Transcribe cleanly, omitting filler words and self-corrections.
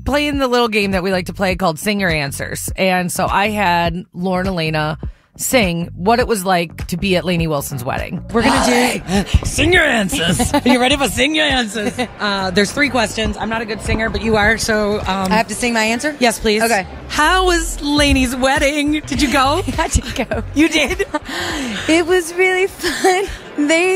playing the little game that we like to play called Sing Your Answers. And so I had Lauren Elena sing what it was like to be at Lainey Wilson's wedding. We're going to do Sing Your Answers. Are you ready for Sing Your Answers? There's 3 questions. I'm not a good singer, but you are, so... I have to sing my answer? Yes, please. Okay. How was Lainey's wedding? Did you go? I did go. You did? It was really fun. They